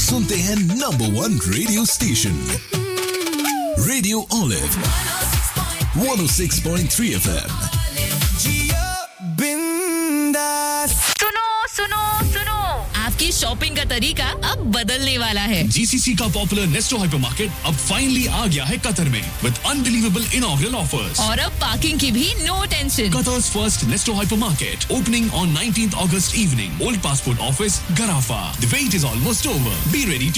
सुनते हैं number 1 radio station radio olive 106.3 FM। सुनो आपकी शॉपिंग का तरीका अब बदलने वाला है। जीसीसी का पॉपुलर नेस्टो हाइपरमार्केट अब फाइनली आ गया है कतर में विद अनबिलीवेबल इनॉग्रल ऑफर्स। और अब पार्किंग की भी no tension. Qatar's first Nesto hypermarket opening on 19th August evening. Old Passport Office, Garafa. The wait is almost over. Be ready to